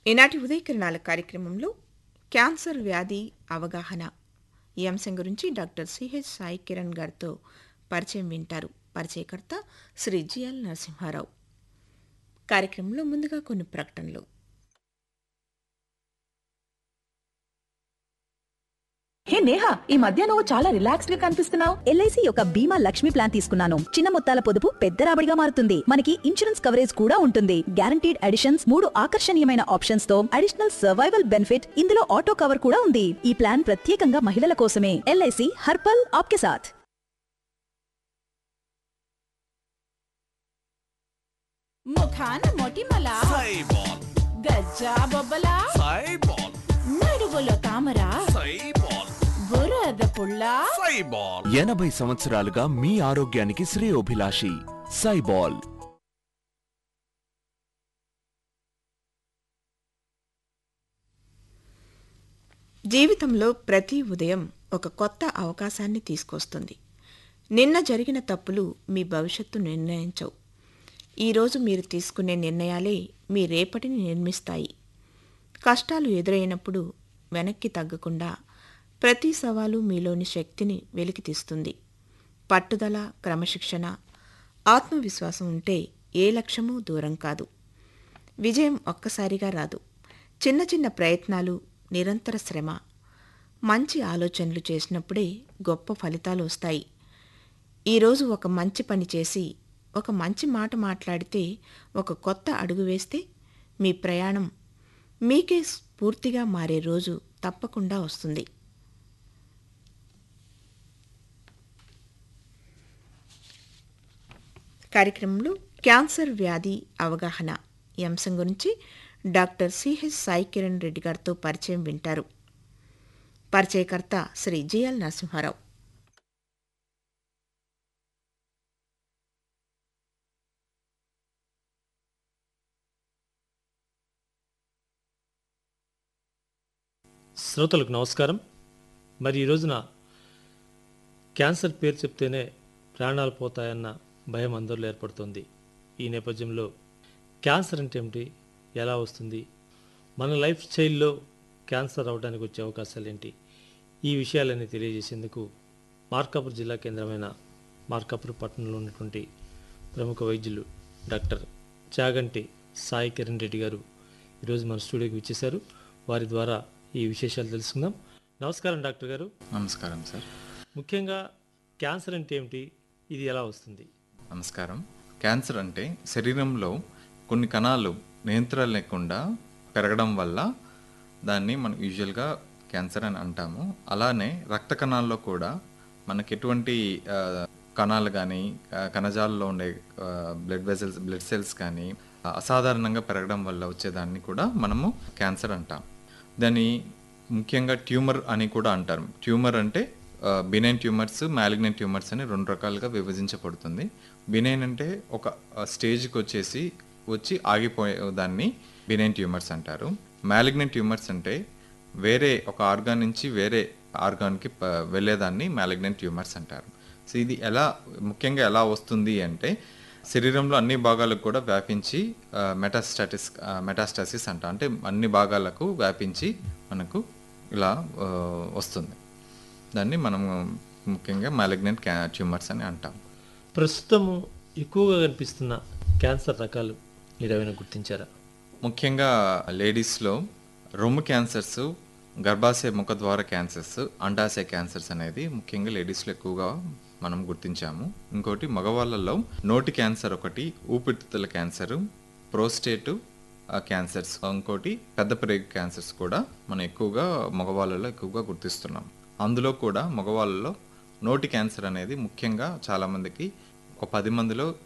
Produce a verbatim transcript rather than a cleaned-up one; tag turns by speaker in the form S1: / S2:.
S1: ఈనాటి ఉదయకిరణాల కార్యక్రమంలో క్యాన్సర్ వ్యాధి అవగాహన ఈ అంశం గురించి డాక్టర్ సిహెచ్ సాయి కిరణ్ గారితో పరిచయం వింటారు. పరిచయకర్త శ్రీ జిఎల్ నరసింహారావు. కార్యక్రమంలో ముందుగా కొన్ని ప్రకటనలు.
S2: హే నేహా, ఈ మధ్య నువ్వు చాలా రిలాక్స్డ్ గా కనిపిస్తున్నావు.
S3: ఎల్ఐసి యొక్క బీమా లక్ష్మి ప్లాన్ తీసుకున్నాను. చిన్న మొత్తాల పొదుపు పెద్ద రాబడిగా మారుతుంది. మనకి ఇన్సూరెన్స్ కవరేజ్ కూడా ఉంటుంది. గ్యారంటీడ్ అడిషన్స్, మూడు ఆకర్షణీయమైన ఆప్షన్స్ తో అడిషనల్ సర్వైవల్ బెనిఫిట్, ఇందులో ఆటో కవర్ కూడా ఉంది. ఈ ప్లాన్ ప్రత్యేకంగా మహిళల కోసమే. ఎల్ఐసి హర్పల్ ఆప్కే సాథ్.
S2: ముఖాన మొటిమల,
S4: సైబాల్
S2: గజ్జా బొబ్బల,
S4: సైబాల్
S2: నడువులో తామర,
S4: సైబాల్
S2: బురద పుల్ల.
S4: సైబాల్
S5: ఎనభై సంవత్సరాలుగా మీ ఆరోగ్యానికి శ్రేయోభిలాషి సైబాల్.
S1: జీవితంలో ప్రతి ఉదయం ఒక కొత్త అవకాశాన్ని తీసుకొస్తుంది. నిన్న జరిగిన తప్పులు మీ భవిష్యత్తు నిర్ణయించవు. ఈరోజు మీరు తీసుకునే నిర్ణయాలే మీ రేపటిని నిర్మిస్తాయి. కష్టాలు ఎదురైనప్పుడు వెనక్కి తగ్గకుండా ప్రతి సవాలు మీలోని శక్తిని వెలికితీస్తుంది. పట్టుదల, క్రమశిక్షణ, ఆత్మవిశ్వాసం ఉంటే ఏ లక్ష్యమూ దూరం కాదు. విజయం ఒక్కసారిగా రాదు. చిన్న చిన్న ప్రయత్నాలు, నిరంతర శ్రమ, మంచి ఆలోచనలు చేసినప్పుడే గొప్ప ఫలితాలు వస్తాయి. ఈరోజు ఒక మంచి పని చేసి, ఒక మంచి మాట మాట్లాడితే, ఒక కొత్త అడుగు వేస్తే మీ ప్రయాణం మీకే స్ఫూర్తిగా మారే రోజు తప్పకుండా వస్తుంది. కార్యక్రమంలో క్యాన్సర్ వ్యాధి అవగాహన ఈ అంశం గురించి డాక్టర్ సిహెచ్ సాయి కిరణ్ రెడ్డి గారితో పరిచయం వింటారు. పరిచయకర్త శ్రీ జిఎల్ నరసింహారావు.
S6: శ్రోతలకు నమస్కారం. మరి ఈ రోజున క్యాన్సర్ పేరు చెప్తేనే ప్రాణాలు పోతాయన్న భయం అందరిలో ఏర్పడుతుంది. ఈ నేపథ్యంలో క్యాన్సర్ అంటే ఏమిటి, ఎలా వస్తుంది, మన లైఫ్ స్టైల్లో క్యాన్సర్ అవడానికి వచ్చే అవకాశాలు ఏంటి, ఈ విషయాలన్నీ తెలియజేసేందుకు మార్కాపురం జిల్లా కేంద్రమైన మార్కాపురం పట్టణంలో ఉన్నటువంటి ప్రముఖ వైద్యులు డాక్టర్ చాగంటి సాయి కిరణ్ రెడ్డి గారు ఈరోజు మన స్టూడియోకి విచ్చేశారు. వారి ద్వారా ఈ విశేషాలు తెలుసుకుందాం. నమస్కారం డాక్టర్ గారు.
S7: నమస్కారం సార్.
S6: ముఖ్యంగా క్యాన్సర్ అంటే ఏమిటి, ఇది ఎలా వస్తుంది?
S7: నమస్కారం. క్యాన్సర్ అంటే శరీరంలో కొన్ని కణాలు నియంత్రణ లేకుండా పెరగడం వల్ల దాన్ని మనం యూజువల్గా క్యాన్సర్ అని అంటాము. అలానే రక్త కణాల్లో కూడా మనకి ఎటువంటి ఆ, కణాలు కానీ కణజాలలో ఉండే బ్లడ్ వెసల్స్ బ్లడ్ సెల్స్ కానీ అసాధారణంగా పెరగడం వల్ల వచ్చేదాన్ని కూడా మనము క్యాన్సర్ అంటాం. దాన్ని ముఖ్యంగా ట్యూమర్ అని కూడా అంటారు. ట్యూమర్ అంటే బినైన్ ట్యూమర్స్, మ్యాలిగ్నెంట్ ట్యూమర్స్ అని రెండు రకాలుగా విభజించబడుతుంది. బినైన్ అంటే ఒక స్టేజ్కి వచ్చేసి వచ్చి ఆగిపోయే దాన్ని బినైన్ ట్యూమర్స్ అంటారు. మ్యాలిగ్నెంట్ ట్యూమర్స్ అంటే వేరే ఒక ఆర్గాన్ నుంచి వేరే ఆర్గాన్కి వెళ్ళేదాన్ని మ్యాలిగ్నెంట్ ట్యూమర్స్ అంటారు. సో ఇది ఎలా ముఖ్యంగా ఎలా వస్తుంది అంటే శరీరంలో అన్ని భాగాలకు కూడా వ్యాపించి మెటాస్టాటిస్ మెటాస్టాసిస్ అంట అంటే అన్ని భాగాలకు వ్యాపించి మనకు ఇలా వస్తుంది. దాన్ని మనము ముఖ్యంగా మ్యాలిగ్నెంట్ క్యా ట్యూమర్స్ అని అంటాం.
S6: ప్రస్తుతము ఎక్కువగా కనిపిస్తున్న క్యాన్సర్ రకాలు మీరు ఏమైనా గుర్తించారా?
S7: ముఖ్యంగా లేడీస్లో రొమ్ము క్యాన్సర్స్, గర్భాశయ ముఖద్వార క్యాన్సర్స్, అండాశయ క్యాన్సర్స్ అనేది ముఖ్యంగా లేడీస్లో ఎక్కువగా మనం గుర్తించాము. ఇంకోటి మగవాళ్ళలో నోటి క్యాన్సర్ ఒకటి, ఊపిరితిత్తుల క్యాన్సరు, ప్రోస్టేటు క్యాన్సర్స్, ఇంకోటి పెద్ద ప్రేగు క్యాన్సర్స్ కూడా మనం ఎక్కువగా మగవాళ్ళలో ఎక్కువగా గుర్తిస్తున్నాం. అందులో కూడా మగవాళ్ళలో నోటి క్యాన్సర్ అనేది ముఖ్యంగా చాలామందికి ఒక పది మందిలో